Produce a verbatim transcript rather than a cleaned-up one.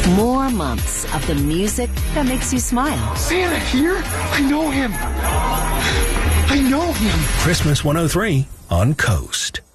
More months of the music that makes you smile. Santa here? I know him. I know him. Christmas one oh three on Coast.